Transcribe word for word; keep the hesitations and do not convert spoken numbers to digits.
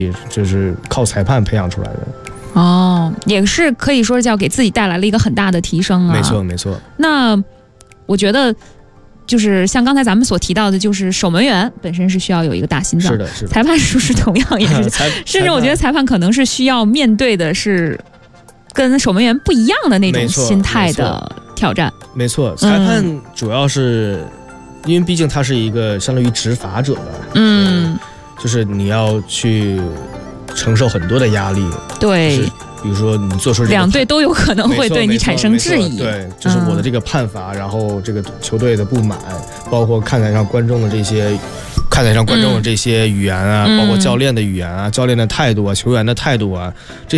也就是靠裁判培养出来的。 哦，也是可以说叫给自己带来了一个很大的提升啊。 没错，没错。 那我觉得。就是像刚才咱们所提到的，就是守门员本身是需要有一个大心脏， 是的，是的。 裁判是不是同样也是？甚至我觉得裁判可能是需要面对的是跟守门员不一样的那种心态的挑战。 没错，裁判主要是、嗯、因为毕竟他是一个相当于执法者吧，嗯，就是你要去承受很多的压力， 对。就是比如说你做出这个两队都有可能会对你产生质疑， 对，就是我的这个判罚、嗯，然后这个球队的不满，包括看台上观众的这些，看台上观众的这些语言啊，嗯、包括教练的语言啊，教练的态度啊，球员的态度啊，这。